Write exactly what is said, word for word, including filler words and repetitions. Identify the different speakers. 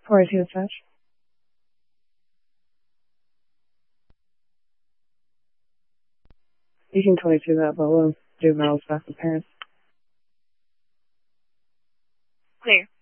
Speaker 1: Quarantine dispatch. eighteen twenty-two, that Bolo. Juveniles back with parents.
Speaker 2: Clear.